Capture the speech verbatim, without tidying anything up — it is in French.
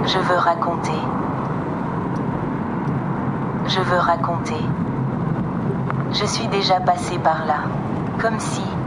Je veux raconter. Je veux raconter. Je suis déjà passé par là, comme si